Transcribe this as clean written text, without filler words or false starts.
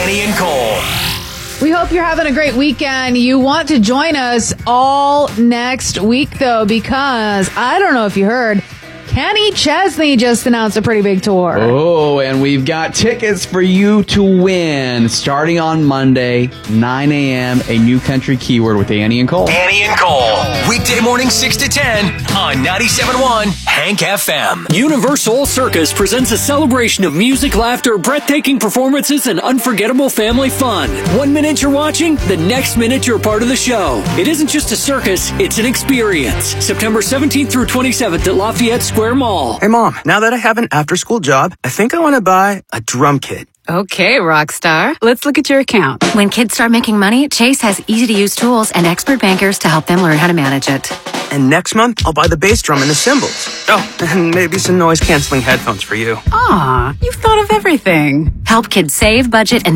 Annie and Cole. We hope you're having a great weekend. You want to join us all next week, though, because I don't know if you heard, Kenny Chesney just announced a pretty big tour. Oh, and we've got tickets for you to win starting on Monday, 9 a.m., a new country keyword with Annie and Cole. Annie and Cole. Weekday morning 6 to 10 on 97.1 Hank FM. Universal Circus presents a celebration of music, laughter, breathtaking performances, and unforgettable family fun. 1 minute you're watching, the next minute you're part of the show. It isn't just a circus, it's an experience. September 17th through 27th at Lafayette Square Mall. Hey, Mom, now that I have an after-school job, I think I want to buy a drum kit. Okay, Rockstar. Let's look at your account. When kids start making money, Chase has easy-to-use tools and expert bankers to help them learn how to manage it. And next month, I'll buy the bass drum and the cymbals. Oh, and maybe some noise-canceling headphones for you. Aw, you've thought of everything. Help kids save, budget, and